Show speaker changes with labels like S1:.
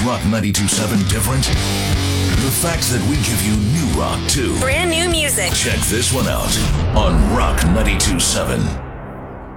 S1: Rock 92.7 different? The fact that we give you new rock too.
S2: Brand new music.
S1: Check this one out on Rock 92.7.